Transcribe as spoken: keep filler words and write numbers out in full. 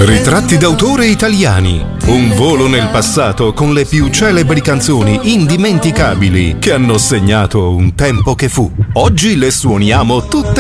Ritratti d'autore italiani. Un volo nel passato con le più celebri canzoni indimenticabili che hanno segnato un tempo che fu. Oggi le suoniamo tutte